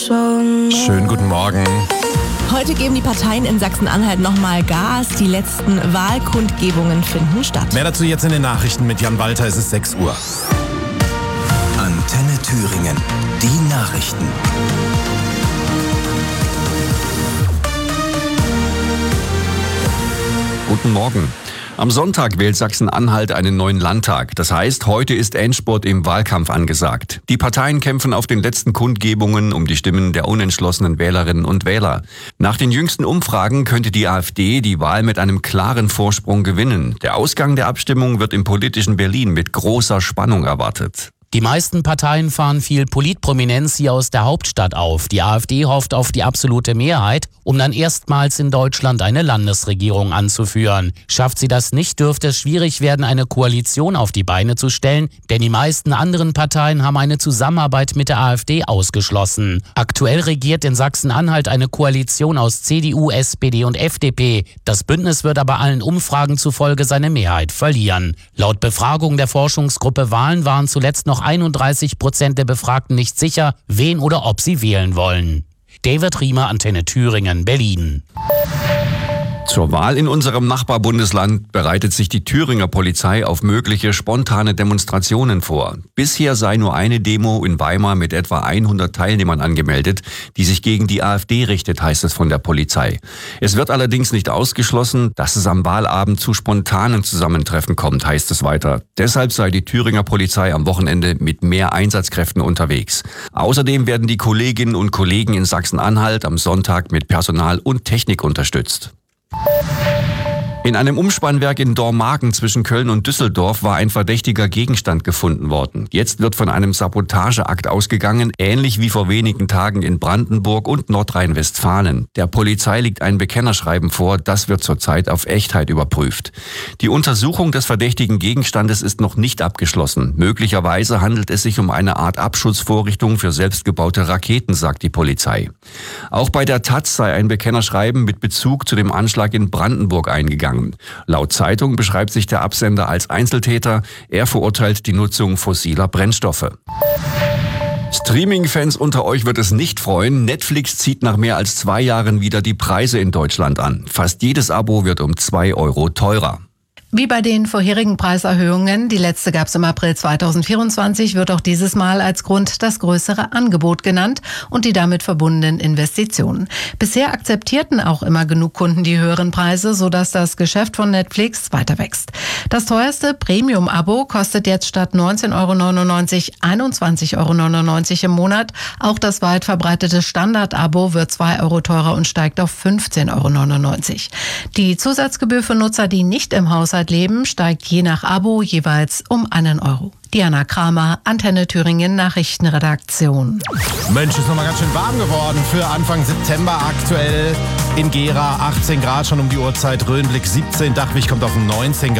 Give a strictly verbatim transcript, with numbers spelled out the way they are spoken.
Schönen guten Morgen. Heute geben die Parteien in Sachsen-Anhalt nochmal Gas. Die letzten Wahlkundgebungen finden statt. Mehr dazu jetzt in den Nachrichten mit Jan Walter. Es ist sechs Uhr. Antenne Thüringen. Die Nachrichten. Guten Morgen. Am Sonntag wählt Sachsen-Anhalt einen neuen Landtag. Das heißt, heute ist Endspurt im Wahlkampf angesagt. Die Parteien kämpfen auf den letzten Kundgebungen um die Stimmen der unentschlossenen Wählerinnen und Wähler. Nach den jüngsten Umfragen könnte die AfD die Wahl mit einem klaren Vorsprung gewinnen. Der Ausgang der Abstimmung wird im politischen Berlin mit großer Spannung erwartet. Die meisten Parteien fahren viel Politprominenz hier aus der Hauptstadt auf. Die AfD hofft auf die absolute Mehrheit, um dann erstmals in Deutschland eine Landesregierung anzuführen. Schafft sie das nicht, dürfte es schwierig werden, eine Koalition auf die Beine zu stellen, denn die meisten anderen Parteien haben eine Zusammenarbeit mit der AfD ausgeschlossen. Aktuell regiert in Sachsen-Anhalt eine Koalition aus C D U, S P D und F D P. Das Bündnis wird aber allen Umfragen zufolge seine Mehrheit verlieren. Laut Befragung der Forschungsgruppe Wahlen waren zuletzt noch einunddreißig Prozent der Befragten nicht sicher, wen oder ob sie wählen wollen. David Riemer, Antenne Thüringen, Berlin. Zur Wahl in unserem Nachbarbundesland bereitet sich die Thüringer Polizei auf mögliche spontane Demonstrationen vor. Bisher sei nur eine Demo in Weimar mit etwa hundert Teilnehmern angemeldet, die sich gegen die AfD richtet, heißt es von der Polizei. Es wird allerdings nicht ausgeschlossen, dass es am Wahlabend zu spontanen Zusammentreffen kommt, heißt es weiter. Deshalb sei die Thüringer Polizei am Wochenende mit mehr Einsatzkräften unterwegs. Außerdem werden die Kolleginnen und Kollegen in Sachsen-Anhalt am Sonntag mit Personal und Technik unterstützt. In einem Umspannwerk in Dormagen zwischen Köln und Düsseldorf war ein verdächtiger Gegenstand gefunden worden. Jetzt wird von einem Sabotageakt ausgegangen, ähnlich wie vor wenigen Tagen in Brandenburg und Nordrhein-Westfalen. Der Polizei liegt ein Bekennerschreiben vor, das wird zurzeit auf Echtheit überprüft. Die Untersuchung des verdächtigen Gegenstandes ist noch nicht abgeschlossen. Möglicherweise handelt es sich um eine Art Abschussvorrichtung für selbstgebaute Raketen, sagt die Polizei. Auch bei der Taz sei ein Bekennerschreiben mit Bezug zu dem Anschlag in Brandenburg eingegangen. Laut Zeitung beschreibt sich der Absender als Einzeltäter. Er verurteilt die Nutzung fossiler Brennstoffe. Streaming-Fans unter euch wird es nicht freuen. Netflix zieht nach mehr als zwei Jahren wieder die Preise in Deutschland an. Fast jedes Abo wird um zwei Euro teurer. Wie bei den vorherigen Preiserhöhungen, die letzte gab es im April zweitausendvierundzwanzig, wird auch dieses Mal als Grund das größere Angebot genannt und die damit verbundenen Investitionen. Bisher akzeptierten auch immer genug Kunden die höheren Preise, sodass das Geschäft von Netflix weiter wächst. Das teuerste Premium-Abo kostet jetzt statt neunzehn Euro neunundneunzig einundzwanzig Euro neunundneunzig im Monat. Auch das weit verbreitete Standard-Abo wird zwei Euro teurer und steigt auf fünfzehn Euro neunundneunzig. Die Zusatzgebühr für Nutzer, die nicht im Haushalt leben, steigt je nach Abo jeweils um einen Euro. Diana Kramer, Antenne Thüringen Nachrichtenredaktion. Mensch, ist noch mal ganz schön warm geworden für Anfang September. Aktuell in Gera achtzehn Grad schon um die Uhrzeit, Röhnblick siebzehn, Dachwig kommt auf neunzehn Grad.